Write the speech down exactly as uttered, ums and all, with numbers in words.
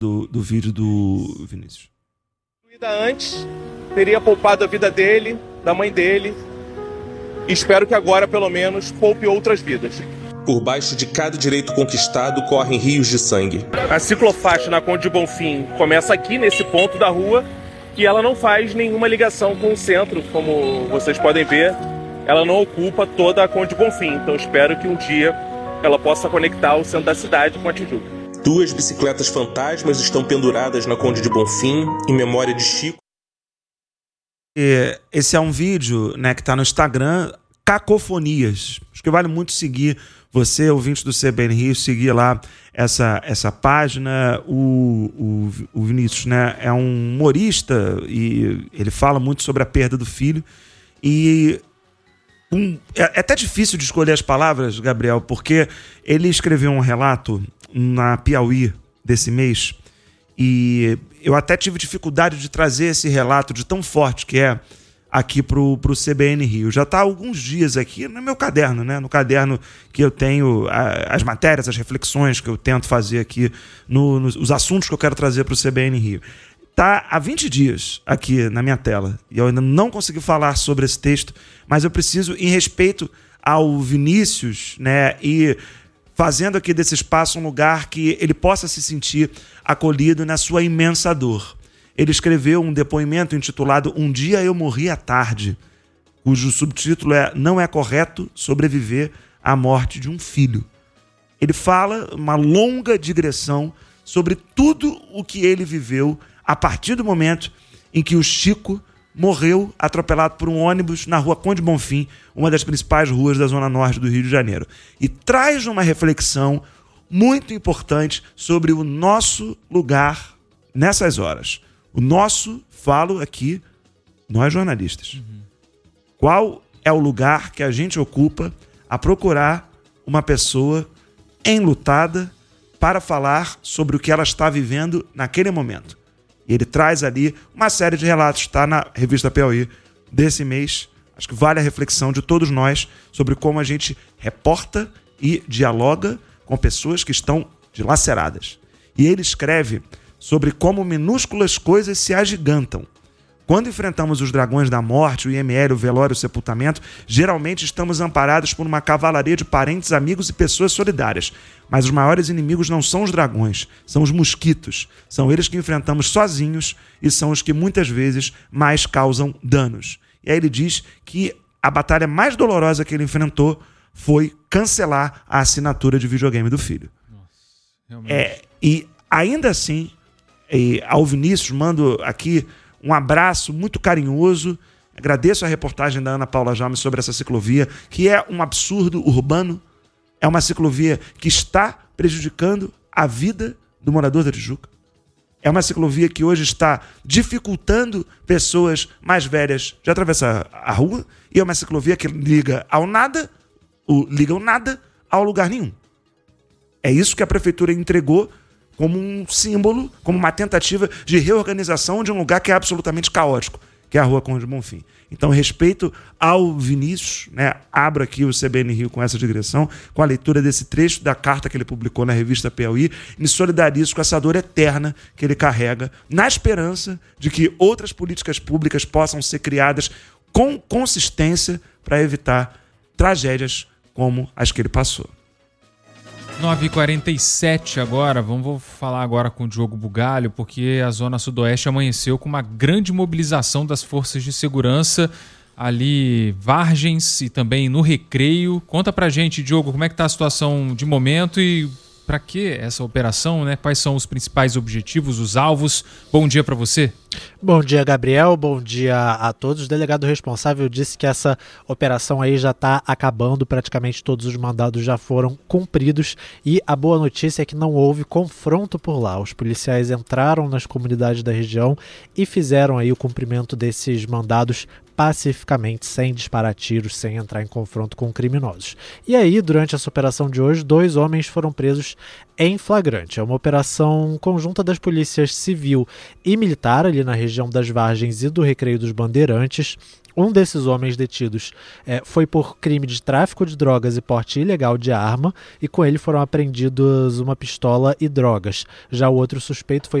do, do vídeo do Vinícius. Antes, teria poupado a vida dele, da mãe dele. E espero que agora, pelo menos, poupe outras vidas. Por baixo de cada direito conquistado correm rios de sangue. A ciclofaixa na Conde de Bonfim começa aqui, nesse ponto da rua, e ela não faz nenhuma ligação com o centro, como vocês podem ver. Ela não ocupa toda a Conde de Bonfim, então espero que um dia ela possa conectar o centro da cidade com a Tijuca. Duas bicicletas fantasmas estão penduradas na Conde de Bonfim, em memória de Chico. Esse é um vídeo, né, que está no Instagram, Cacofonias. Acho que vale muito seguir você, ouvinte do C B N Rio, seguir lá essa, essa página. O, o, o Vinícius, né, é um humorista e ele fala muito sobre a perda do filho. E um, é, é até difícil de escolher as palavras, Gabriel, porque ele escreveu um relato na Piauí desse mês e eu até tive dificuldade de trazer esse relato de tão forte que é aqui pro, pro C B N Rio. Já está há alguns dias aqui no meu caderno, né? No caderno que eu tenho a, as matérias, as reflexões que eu tento fazer aqui, no, nos, os assuntos que eu quero trazer pro C B N Rio. Está há vinte dias aqui na minha tela e eu ainda não consegui falar sobre esse texto, mas eu preciso, em respeito ao Vinícius, né? E fazendo aqui desse espaço um lugar que ele possa se sentir acolhido na sua imensa dor. Ele escreveu um depoimento intitulado Um Dia Eu Morri à Tarde, cujo subtítulo é Não é correto sobreviver à morte de um filho. Ele fala uma longa digressão sobre tudo o que ele viveu a partir do momento em que o Chico morreu atropelado por um ônibus na rua Conde Bonfim, uma das principais ruas da zona norte do Rio de Janeiro. E traz uma reflexão muito importante sobre o nosso lugar nessas horas. O nosso, falo aqui, nós jornalistas. Uhum. Qual é o lugar que a gente ocupa a procurar uma pessoa enlutada para falar sobre o que ela está vivendo naquele momento? E ele traz ali uma série de relatos, está na revista Piauí desse mês. Acho que vale a reflexão de todos nós sobre como a gente reporta e dialoga com pessoas que estão dilaceradas. E ele escreve sobre como minúsculas coisas se agigantam. Quando enfrentamos os dragões da morte, o I M L, o velório, o sepultamento, geralmente estamos amparados por uma cavalaria de parentes, amigos e pessoas solidárias. Mas os maiores inimigos não são os dragões, são os mosquitos. São eles que enfrentamos sozinhos e são os que muitas vezes mais causam danos. E aí ele diz que a batalha mais dolorosa que ele enfrentou foi cancelar a assinatura de videogame do filho. Nossa, realmente. É, e ainda assim, e ao Vinícius mando aqui um abraço muito carinhoso. Agradeço a reportagem da Ana Paula Jaume sobre essa ciclovia, que é um absurdo urbano. É uma ciclovia que está prejudicando a vida do morador da Tijuca. É uma ciclovia que hoje está dificultando pessoas mais velhas de atravessar a rua. E é uma ciclovia que liga ao nada, o, liga o nada ao lugar nenhum. É isso que a prefeitura entregou como um símbolo, como uma tentativa de reorganização de um lugar que é absolutamente caótico, que é a Rua Conde Bonfim. Então, respeito ao Vinícius, né, abro aqui o C B N Rio com essa digressão, com a leitura desse trecho da carta que ele publicou na revista Piauí, e me solidarizo com essa dor eterna que ele carrega, na esperança de que outras políticas públicas possam ser criadas com consistência para evitar tragédias como as que ele passou. nove e quarenta e sete agora, vamos vou falar agora com o Diogo Bugalho, porque a Zona Sudoeste amanheceu com uma grande mobilização das forças de segurança ali, Vargens e também no Recreio. Conta pra gente, Diogo, como é que tá a situação de momento e para que essa operação, né? Quais são os principais objetivos, os alvos? Bom dia para você. Bom dia, Gabriel. Bom dia a todos. O delegado responsável disse que essa operação aí já está acabando, praticamente todos os mandados já foram cumpridos e a boa notícia é que não houve confronto por lá. Os policiais entraram nas comunidades da região e fizeram aí o cumprimento desses mandados pacificamente, sem disparar tiros, sem entrar em confronto com criminosos. E aí, durante essa operação de hoje, dois homens foram presos em flagrante. É uma operação conjunta das polícias civil e militar ali na região das Vargens e do Recreio dos Bandeirantes. Um desses homens detidos é, foi por crime de tráfico de drogas e porte ilegal de arma, e com ele foram apreendidos uma pistola e drogas. Já o outro suspeito foi